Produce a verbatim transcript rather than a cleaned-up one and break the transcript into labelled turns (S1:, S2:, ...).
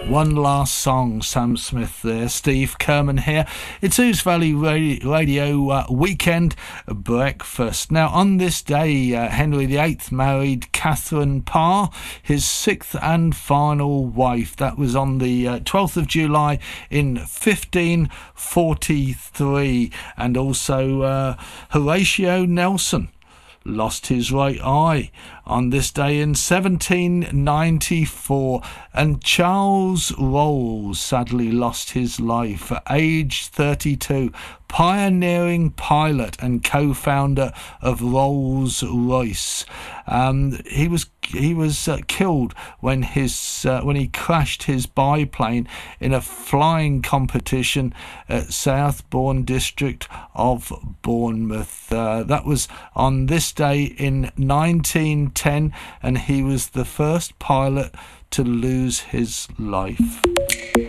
S1: One last song, Sam Smith there, Steve Kerman here. It's Ouse Valley Radio, radio uh, Weekend Breakfast. Now, on this day, uh, Henry the Eighth married Catherine Parr, his sixth and final wife. That was on the uh, twelfth of July in fifteen forty-three. And also uh, Horatio Nelson lost his right eye on this day in seventeen ninety-four, and Charles Rolls sadly lost his life at age thirty-two, pioneering pilot and co-founder of Rolls-Royce. Um, he was he was uh, killed when his uh, when he crashed his biplane in a flying competition at Southbourne district of Bournemouth. Uh, that was on this day in nineteen ten, and he was the first pilot to lose his life.